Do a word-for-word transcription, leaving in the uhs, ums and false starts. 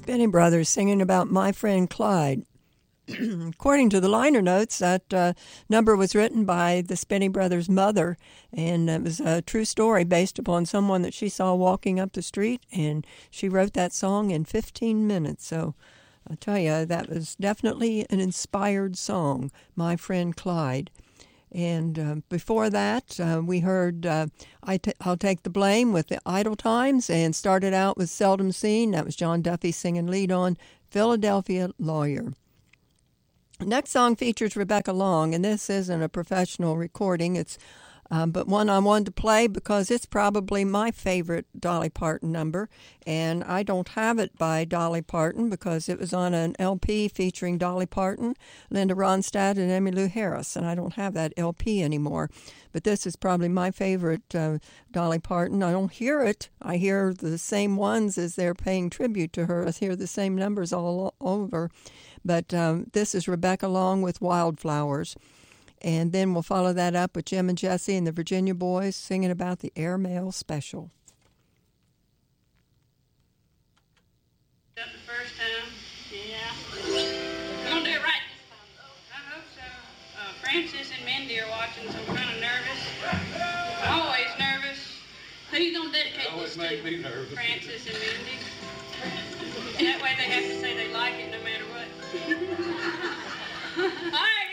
Spinning Brothers singing about My Friend Clyde. According to the liner notes, that uh, number was written by the Spinning Brothers' mother, and it was a true story based upon someone that she saw walking up the street, and she wrote that song in fifteen minutes. So I tell you, that was definitely an inspired song, My Friend Clyde. And uh, before that, uh, we heard uh, I t- I'll Take the Blame with the Idle Times, and started out with Seldom Seen. That was John Duffy singing lead on Philadelphia Lawyer. Next song features Rebecca Long, and this isn't a professional recording. It's um, but one I wanted to play because it's probably my favorite Dolly Parton number, and I don't have it by Dolly Parton because it was on an L P featuring Dolly Parton, Linda Ronstadt, and Emmylou Harris, and I don't have that L P anymore. But this is probably my favorite uh, Dolly Parton. I don't hear it. I hear the same ones as they're paying tribute to her. I hear the same numbers all over. But um, this is Rebecca Long with Wildflowers. And then we'll follow that up with Jim and Jesse and the Virginia Boys singing about the Airmail Special. Up the first time. Yeah. We're going to do it right this time. I hope so. Uh, Francis and Mindy are watching, so I'm kind of nervous. I'm always nervous. Who are you going to dedicate always this make to? me nervous. Francis and Mindy. That way they have to say they like it no matter what. All right.